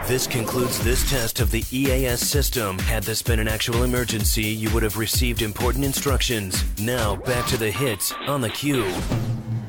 This concludes this test of the EAS system. Had this been an actual emergency, you would have received important instructions. Now, back to the hits on theCUBE.